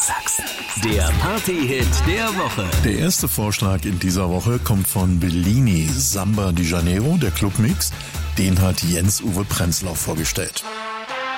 Niedersachsen. Der Party-Hit der Woche. Der erste Vorschlag in dieser Woche kommt von Bellini, Samba di Janeiro, der Clubmix. Den hat Jens-Uwe Prenzlau vorgestellt.